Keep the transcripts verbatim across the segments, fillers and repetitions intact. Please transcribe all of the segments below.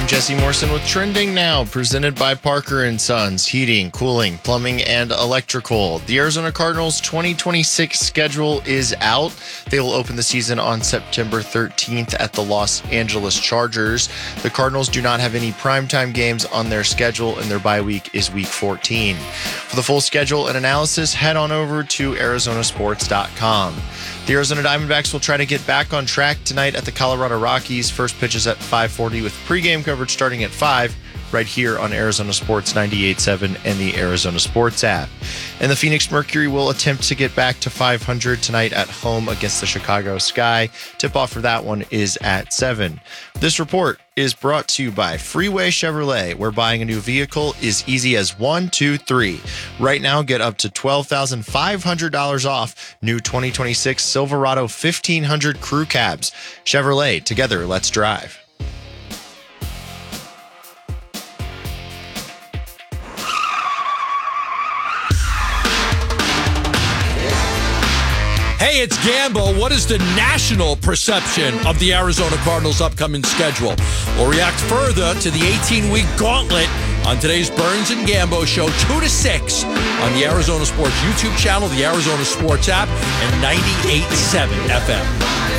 I'm Jesse Morrison with Trending Now, presented by Parker and Sons, heating, cooling, plumbing, and electrical. The Arizona Cardinals' twenty twenty-six schedule is out. They will open the season on September thirteenth at the Los Angeles Chargers. The Cardinals do not have any primetime games on their schedule, and their bye week is week fourteen. For the full schedule and analysis, head on over to Arizona Sports dot com. The Arizona Diamondbacks will try to get back on track tonight at the Colorado Rockies. First pitch is at five forty with pregame coverage starting at five right here on Arizona Sports ninety-eight point seven and the Arizona Sports app. And the Phoenix Mercury will attempt to get back to five hundred tonight at home against the Chicago Sky. Tip-off for that one is at seven. This report is brought to you by Freeway Chevrolet, where buying a new vehicle is easy as one, two, three. Right now, get up to twelve thousand five hundred dollars off new twenty twenty-six Silverado fifteen hundred Crew Cabs. Chevrolet, together, let's drive. Hey, it's Gambo. What is the national perception of the Arizona Cardinals' upcoming schedule? We'll react further to the eighteen-week gauntlet on today's Burns and Gambo show, two to six on the Arizona Sports YouTube channel, the Arizona Sports app, and ninety-eight point seven F M.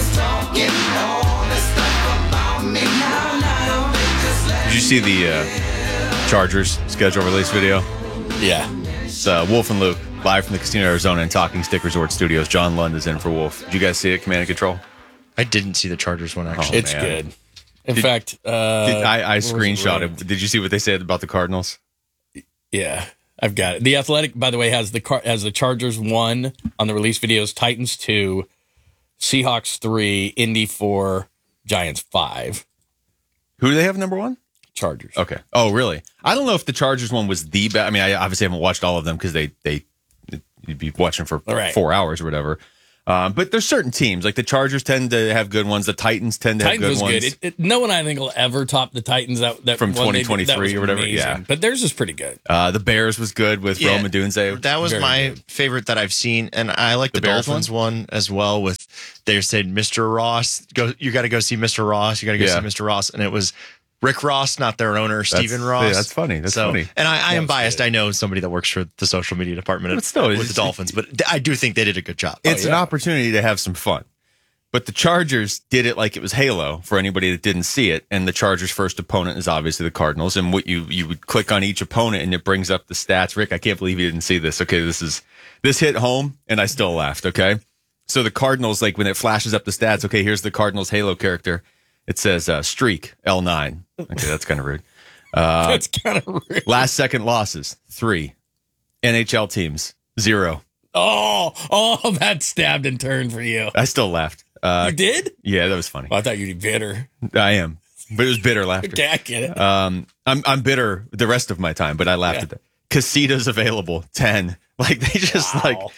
Did you see the uh, Chargers schedule release video? Yeah. It's uh, Wolf and Luke, live from the Casino Arizona and Talking Stick Resort Studios. John Lund is in for Wolf. Did you guys see it, Command and Control? I didn't see the Chargers one, actually. Oh, It's man. good. In Did- fact, uh, Did, I, I where was it screenshot ranked? it. Did you see what they said about the Cardinals? Yeah, I've got it. The Athletic, by the way, has the Car- has the Chargers one on the release videos, Titans two, Seahawks three, Indy four, Giants five. Who do they have number one? Chargers. Okay. Oh, really? I don't know if the Chargers one was the best. I mean, I obviously haven't watched all of them because they, they, you'd be watching for Right. four hours or whatever. Um, but there's certain teams, like the Chargers tend to have good ones. The Titans tend to Titans have was good ones. good. It, it, no one I think will ever top the Titans that, that From one they did. twenty twenty-three That was or whatever, amazing. yeah. But theirs is pretty good. Uh, the Bears was good with Yeah, Rome Odunze. That was Very my good. favorite that I've seen, and I like the, The Bears Dolphins one? as well. With they said Mister Ross, go you got to go see Mister Ross. You got to go Yeah. see Mister Ross, and it was Rick Ross, not their owner, Stephen Ross. yeah, that's funny. That's so, funny. And I, I That am was biased. good. I know somebody that works for the social media department But still, with it's- the Dolphins, but I do think they did a good job. It's an yeah. opportunity to have some fun. But the Chargers did it like it was Halo for anybody that didn't see it. And the Chargers' first opponent is obviously the Cardinals. And what you you would click on each opponent and it brings up the stats. Rick, I can't believe you didn't see this. Okay, this is this hit home and I still laughed. Okay, so the Cardinals, like when it flashes up the stats. Okay, here's the Cardinals Halo character. It says uh, streak L nine. Okay, that's kind of rude. Uh, That's kind of rude. last second losses three. N H L teams zero. Oh, oh, that stabbed and turned for you. I still laughed. Uh, You did? yeah, that was funny. Well, I thought you'd be bitter. I am, but it was bitter laughter. Okay, I get it. Um, I'm I'm bitter the rest of my time, but I laughed Yeah. at that. Casitas available ten. Like they just Wow. like,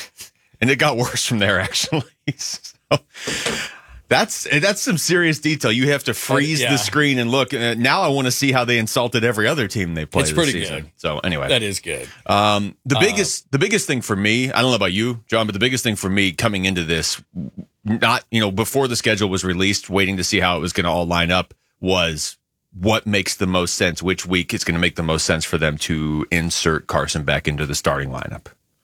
and it got worse from there actually. So that's that's some serious detail. You have to freeze yeah. the screen and look. Uh, now I want to see how they insulted every other team they played It's this pretty season. good. So anyway, That is good. um, the Uh, biggest, the biggest thing for me, I don't know about you, John, but the biggest thing for me coming into this, not, you know, before the schedule was released, waiting to see how it was going to all line up, was what makes the most sense, which week it's going to make the most sense for them to insert Carson back into the starting lineup.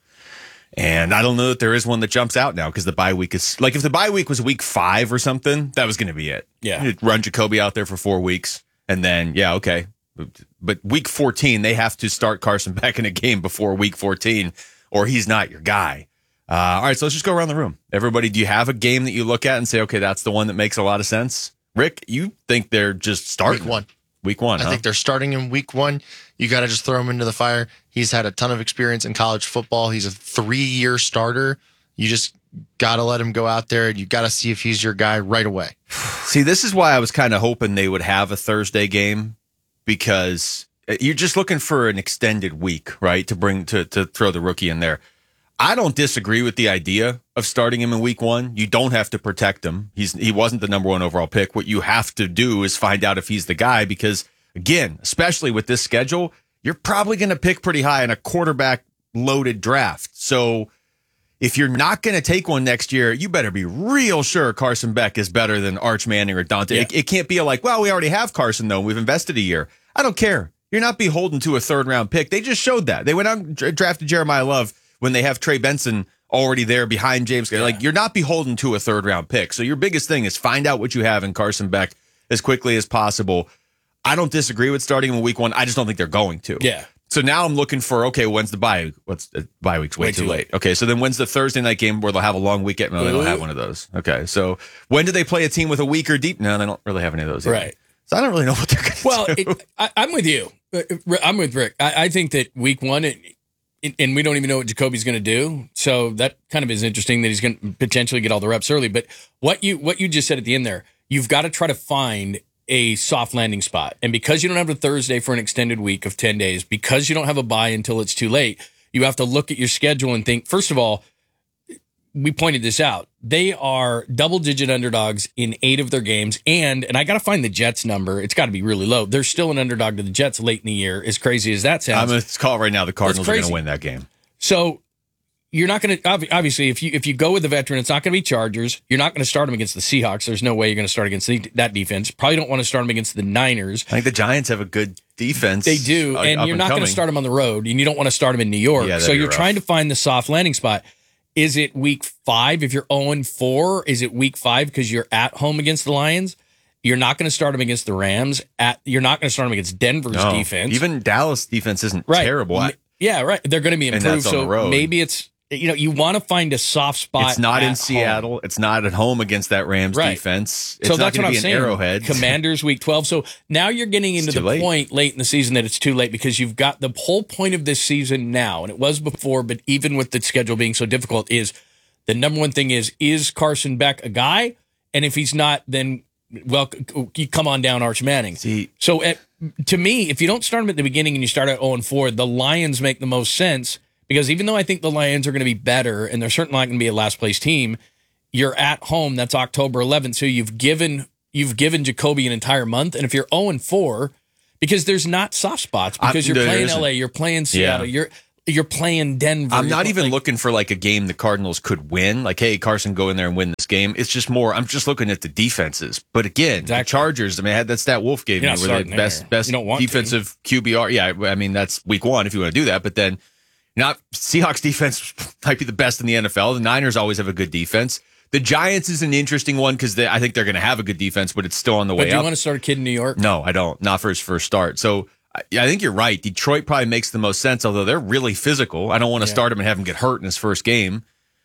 And I don't know that there is one that jumps out now because the bye week is like, if the bye week was week five or something, that was going to be it. Yeah. You'd run Jacoby out there for four weeks and then, yeah, okay. But week fourteen, they have to start Carson back in a game before week fourteen or he's not your guy. Uh, all right, so let's just go around the room. Everybody, do you have a game that you look at and say, okay, that's the one that makes a lot of sense? Rick, you think they're just starting? Week one. Week one, I huh? think they're starting in week one. You got to just throw him into the fire. He's had a ton of experience in college football. He's a three-year starter. You just got to let him go out there. You got to see if he's your guy right away. See, this is why I was kind of hoping they would have a Thursday game because you're just looking for an extended week, right? To bring to to throw the rookie in there. I don't disagree with the idea of starting him in week one. You don't have to protect him. He's he wasn't the number one overall pick. What you have to do is find out if he's the guy because, again, especially with this schedule, you're probably going to pick pretty high in a quarterback loaded draft. So if you're not going to take one next year, you better be real sure Carson Beck is better than Arch Manning or Dante. Yeah. It, it can't be a like, well, we already have Carson, though. We've invested a year. I don't care. You're not beholden to a third round pick. They just showed that. They went out and dra- drafted Jeremiah Love when they have Trey Benson already there behind James. Yeah. Like, you're not beholden to a third round pick. So your biggest thing is find out what you have in Carson Beck as quickly as possible. I don't disagree with starting him in week one. I just don't think they're going to. Yeah. So now I'm looking for, okay, when's the bye? What's the bye week's way, way too, too late. late. Okay, so then when's the Thursday night game where they'll have a long weekend? No, they don't have one of those. Okay, so when do they play a team with a weaker deep? No, they don't really have any of those. Either. Right. So I don't really know what they're going to well, do. Well, I, I'm with you. I'm with Rick. I, I think that week one, it, it, and we don't even know what Jacoby's going to do. So that kind of is interesting that he's going to potentially get all the reps early. But what you what you just said at the end there, you've got to try to find a soft landing spot. And because you don't have a Thursday for an extended week of ten days, because you don't have a bye until it's too late, you have to look at your schedule and think, first of all, we pointed this out. They are double-digit underdogs in eight of their games. And and I got to find the Jets number. It's got to be really low. They're still an underdog to the Jets late in the year, as crazy as that sounds. I'm going to call it right now. The Cardinals are going to win that game. So you're not going to, obviously, if you if you go with the veteran, it's not going to be Chargers. You're not going to start them against the Seahawks. There's no way you're going to start against the, that defense. Probably don't want to start them against the Niners. I think the Giants have a good defense. They do, uh, and you're not going to start them on the road, and you don't want to start them in New York. Yeah, so you're rough. trying to find the soft landing spot. Is it week five if you're oh and four? Is it week five because you're at home against the Lions? You're not going to start them against the Rams. At You're not going to start them against Denver's no. defense. Even Dallas defense isn't right. terrible. I, yeah, right. They're going to be improved. that's on so the road. maybe it's, you know, you want to find a soft spot. It's not at in Seattle. home. It's not at home against that Rams right. defense. It's so not that's what going I'm to be saying. an Arrowhead. Commanders week twelve. So now you're getting into the late. point late in the season that it's too late because you've got the whole point of this season now, and it was before, but even with the schedule being so difficult, is the number one thing is, is Carson Beck a guy? And if he's not, then, well, you come on down Arch Manning. See, so at, to me, if you don't start him at the beginning and you start at oh and four, the Lions make the most sense. Because even though I think the Lions are going to be better, and they're certainly not going to be a last-place team, you're at home. That's October eleventh. So you've given you've given Jacoby an entire month. And if you're oh and four, because there's not soft spots, because I'm, you're playing isn't. L A, you're playing Seattle, Yeah. you're you're playing Denver. I'm not you're, even like, looking for like a game the Cardinals could win. Like, hey, Carson, go in there and win this game. It's just more, I'm just looking at the defenses. But again, Exactly. the Chargers, I mean, I had that stat Wolf gave You're me not where they starting best there. best You don't want defensive to. Q B R. Yeah, I mean, that's week one if you want to do that. But then not Seahawks defense might be the best in the N F L. The Niners always have a good defense. The Giants is an interesting one because I think they're going to have a good defense, but it's still on the But way do you up. want to start a kid in New York? No, I don't. Not for his first start. So I I think you're right. Detroit probably makes the most sense, although they're really physical. I don't want to Yeah. start him and have him get hurt in his first game.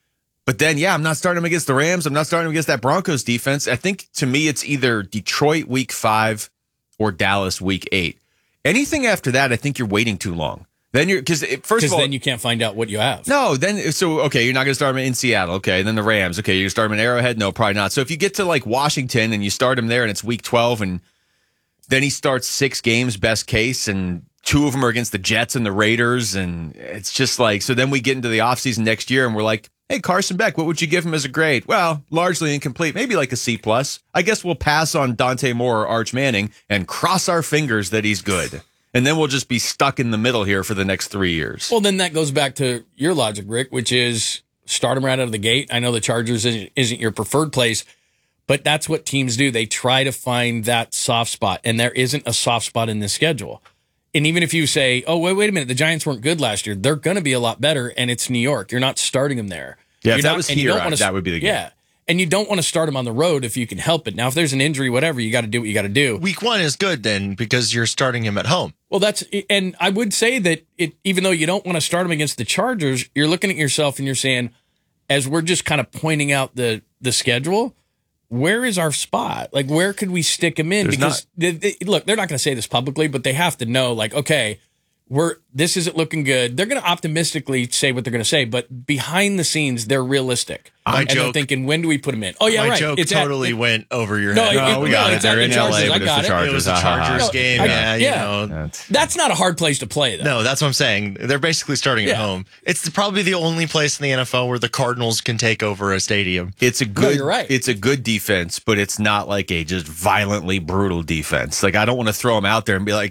But then, yeah, I'm not starting him against the Rams. I'm not starting him against that Broncos defense. I think to me, it's either Detroit week five or Dallas week eight. Anything after that, I think you're waiting too long. Then you're because first Because of all, then you can't find out what you have. no, then so okay, you're not going to start him in Seattle. Okay, then the Rams. Okay, you're going to start him in Arrowhead. No, probably not. So if you get to like Washington and you start him there, and it's week twelve, and then he starts six games, best case, and two of them are against the Jets and the Raiders, and it's just like so. Then we get into the offseason next year, and we're like, hey, Carson Beck, what would you give him as a grade? Well, largely incomplete, maybe like a C plus. I guess we'll pass on Dante Moore or Arch Manning and cross our fingers that he's good. And then we'll just be stuck in the middle here for the next three years. Well, then that goes back to your logic, Rick, which is start them right out of the gate. I know the Chargers isn't, isn't your preferred place, but that's what teams do. They try to find that soft spot, and there isn't a soft spot in this schedule. And even if you say, oh, wait, wait a minute, the Giants weren't good last year, they're going to be a lot better, and it's New York. You're not starting them there. Yeah, You're if that not- was and you here, don't wanna- that would be the game. Yeah, and you don't want to start them on the road if you can help it. Now, if there's an injury, whatever, you got to do what you got to do. Week one is good then because you're starting him at home. Well, that's, and I would say that it, even though you don't want to start them against the Chargers, you're looking at yourself and you're saying, as we're just kind of pointing out the the schedule, where is our spot? Like, where could we stick him in? There's because they, they, look, they're not going to say this publicly, but they have to know, like, okay, we're this isn't looking good. They're going to optimistically say what they're going to say, but behind the scenes, they're realistic. My and they're joke- thinking, when do we put him in? Oh yeah, My right. joke It's at- totally it- went over your No, head. it- No, we got no, it. it's at They're the in L A, Chargers. but I it's got the it. Chargers. It was a Ha, ha, ha. Chargers No, game. I- yeah, you yeah. know. That's- That's not a hard place to play, though. No, that's what I'm saying. They're basically starting Yeah. at home. It's the, probably the only place in the N F L where the Cardinals can take over a stadium. It's a good. you're right. It's a good defense, but it's not like a just violently brutal defense. Like I don't want to throw them out there and be like,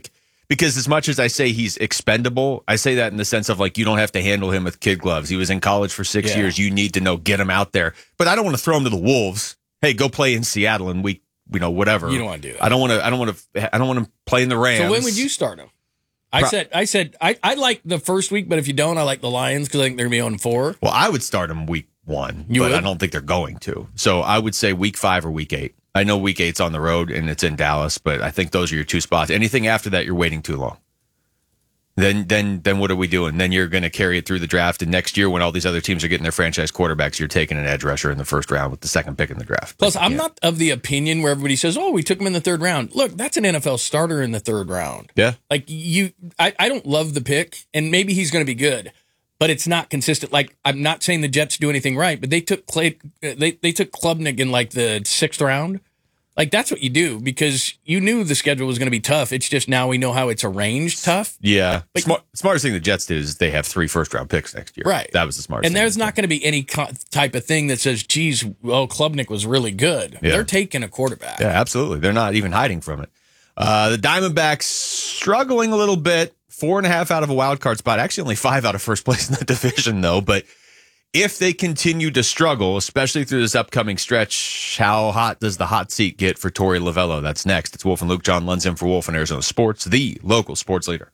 Because as much as I say he's expendable, I say that in the sense of like you don't have to handle him with kid gloves. He was in college for six Yeah. years. You need to know, get him out there. But I don't want to throw him to the Wolves. Hey, go play in Seattle in week, you know, whatever. You don't want to do that. I don't want to. I don't want to. I don't want to play in the Rams. So when would you start him? I Pro- said, I said, I, I like the first week, but if you don't, I like the Lions because I think they're going to be on four. Well, I would start him week one, You but would? I don't think they're going to. So I would say week five or week eight. I know week eight's on the road and it's in Dallas, but I think those are your two spots. Anything after that, you're waiting too long. Then, then, then what are we doing? Then you're going to carry it through the draft, and next year, when all these other teams are getting their franchise quarterbacks, you're taking an edge rusher in the first round with the second pick in the draft. Plus, I'm Yeah. not of the opinion where everybody says, "Oh, we took him in the third round." Look, that's an N F L starter in the third round. Yeah, Like you, I, I don't love the pick, and maybe he's going to be good, but it's not consistent. Like I'm not saying the Jets do anything right, but they took Clay, they they took Klubnik in like the sixth round. Like that's what you do because you knew the schedule was going to be tough. It's just now we know how it's arranged tough. yeah. But- Smart, smartest thing the Jets did is they have three first round picks next year. Right. That was the smartest. And thing there's they not going to be any co- type of thing that says, geez, oh, Klubnik was really good. Yeah. They're taking a quarterback. Yeah, absolutely. They're not even hiding from it. Uh, the Diamondbacks struggling a little bit. Four and a half out of a wild card spot. Actually, only five out of first place in the division, though. But if they continue to struggle, especially through this upcoming stretch, how hot does the hot seat get for Torey Lovello? That's next. It's Wolf and Luke. John Lund's in for Wolf and Arizona Sports, the local sports leader.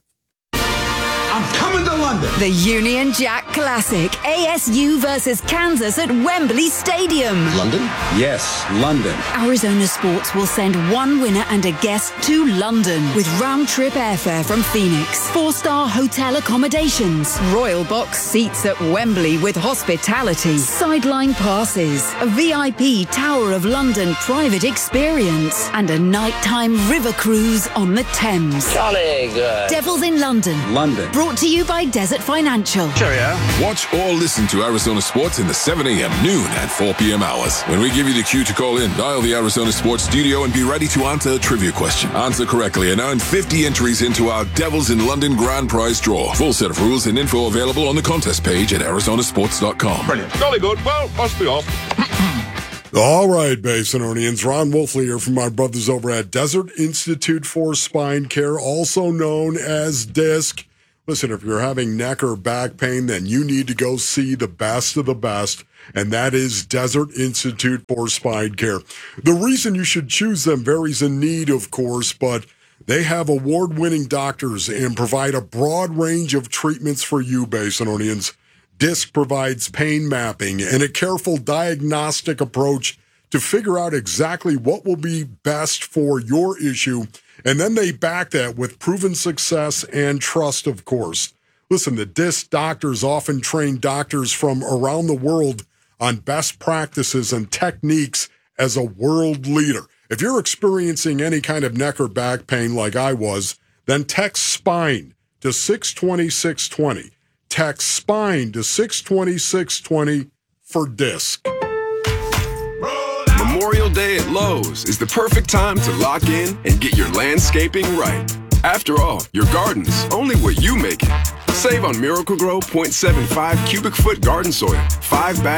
I'm coming to London. The Union Jack Classic, A S U versus Kansas at Wembley Stadium. London? Yes, London. Arizona Sports will send one winner and a guest to London with round-trip airfare from Phoenix, four-star hotel accommodations, royal box seats at Wembley with hospitality, sideline passes, a V I P Tower of London private experience, and a nighttime river cruise on the Thames. Jolly good. Devils in London. London. Brought to you by Desert Financial. Watch or listen to Arizona Sports in the seven a.m., noon, and four p.m. hours. When we give you the cue to call in, dial the Arizona Sports studio and be ready to answer a trivia question. Answer correctly and earn fifty entries into our Devils in London grand prize draw. Full set of rules and info available on the contest page at Arizona Sports dot com. Brilliant. Jolly good. Well, must be off. All right, Basinonians. Ron Wolfley here from my brothers over at Desert Institute for Spine Care, also known as DISC. Listen, if you're having neck or back pain, then you need to go see the best of the best, and that is Desert Institute for Spine Care. The reason you should choose them varies in need, of course, but they have award-winning doctors and provide a broad range of treatments for you, Basinonians. DISC provides pain mapping and a careful diagnostic approach to figure out exactly what will be best for your issue, and then they back that with proven success and trust, of course. Listen, the DISC doctors often train doctors from around the world on best practices and techniques as a world leader. If you're experiencing any kind of neck or back pain like I was, then text SPINE to six two six two zero. Text SPINE to six two six two zero for DISC. Memorial Day at Lowe's is the perfect time to lock in and get your landscaping right. After all, your garden's only what you make it. Save on Miracle-Gro point seven five cubic foot garden soil, five bags.